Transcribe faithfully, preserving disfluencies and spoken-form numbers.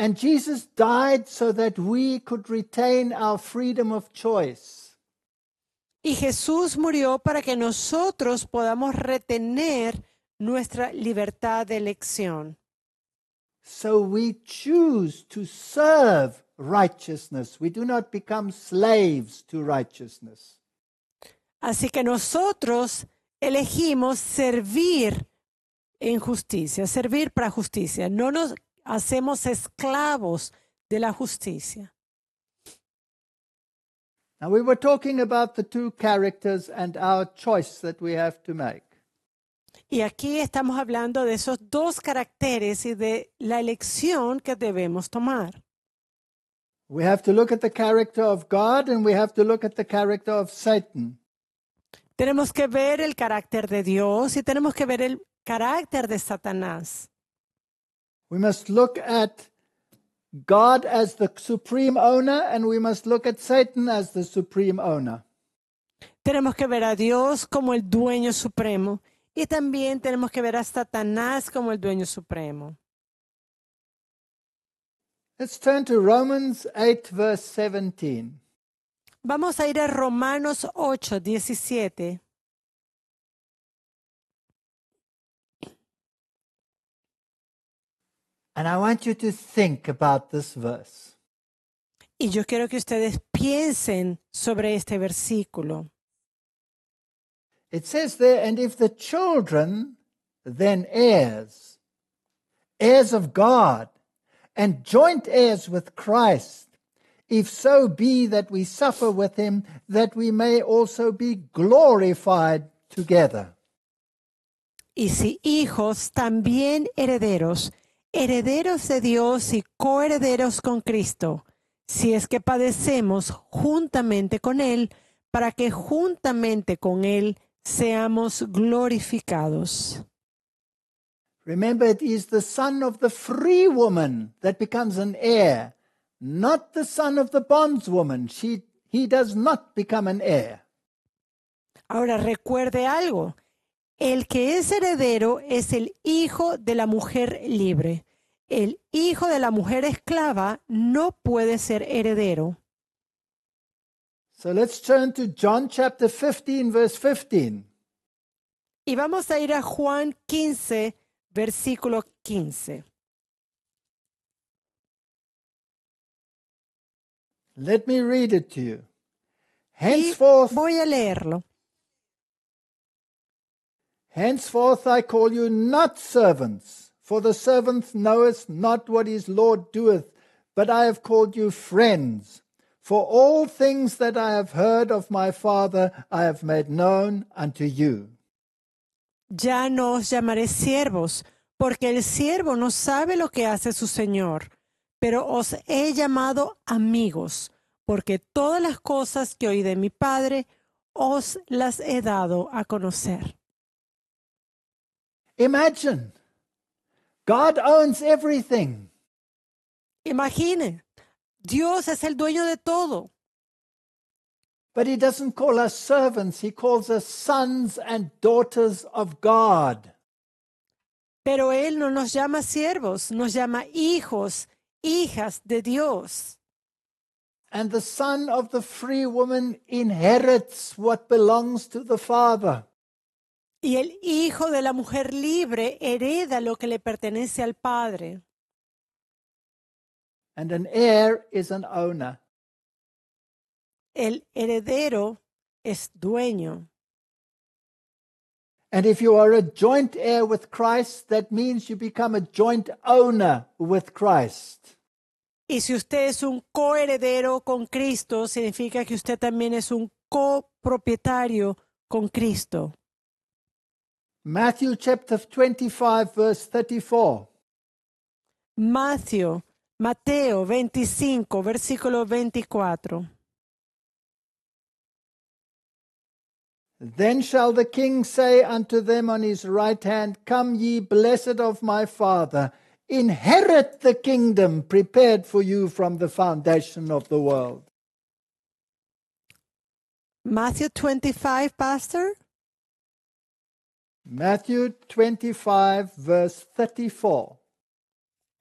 And Jesus died so that we could retain our freedom of choice. Y Jesús murió para que nosotros podamos retener nuestra libertad de elección. So we choose to serve righteousness. We do not become slaves to righteousness. Así que nosotros elegimos servir en justicia, servir para justicia. No nos hacemos esclavos de la justicia. Now we were talking about the two characters and our choice that we have to make. Y aquí estamos hablando de esos dos caracteres y de la elección que debemos tomar. We have to look at the character of God and we have to look at the character of Satan. Tenemos que ver el carácter de Dios y tenemos que ver el carácter de Satanás. We must look at God as the supreme owner and we must look at Satan as the supreme owner. Tenemos que ver a Dios como el dueño supremo y también tenemos que ver a Satanás como el dueño supremo. Let's turn to Romans eight, verse seventeen. Vamos a ir a Romanos ocho, diecisiete. And I want you to think about this verse. Y yo quiero que ustedes piensen sobre este versículo. It says there, and if the children, then heirs, heirs of God, and joint heirs with Christ, if so be that we suffer with him, that we may also be glorified together. Y si hijos, también herederos, herederos de Dios y coherederos con Cristo, si es que padecemos juntamente con Él, para que juntamente con Él seamos glorificados. Remember, it is the son of the free woman that becomes an heir, not the son of the bondswoman. She, he does not become an heir. Ahora recuerde algo. El que es heredero es el hijo de la mujer libre. El hijo de la mujer esclava no puede ser heredero. So let's turn to John chapter fifteen, verse fifteen. Y vamos a ir a Juan quince, versículo quince. Let me read it to you. Y Henceforth, voy a leerlo. henceforth I call you not servants, for the servant knoweth not what his Lord doeth, but I have called you friends. For all things that I have heard of my Father I have made known unto you. Ya no os llamaré siervos, porque el siervo no sabe lo que hace su señor, pero os he llamado amigos, porque todas las cosas que oí de mi Padre os las he dado a conocer. Imagine, God owns everything. Imagine, Dios es el dueño de todo, But he doesn't call us servants, he calls us sons and daughters of God. pero Él no nos llama siervos, nos llama hijos, hijas de Dios. And the son of the free woman inherits what belongs to the father. Y el hijo de la mujer libre hereda lo que le pertenece al Padre. And an heir is an owner. El heredero es dueño. And if you are a joint heir with Christ, that means you become a joint owner with Christ. Y si usted es un coheredero con Cristo, significa que usted también es un copropietario con Cristo. Matthew chapter twenty-five, verse thirty-four. Mateo, Mateo veinticinco, versículo veinticuatro. Then shall the king say unto them on his right hand, Come ye blessed of my Father, inherit the kingdom prepared for you from the foundation of the world. Matthew twenty-five, Pastor. Matthew twenty-five, verse thirty-four.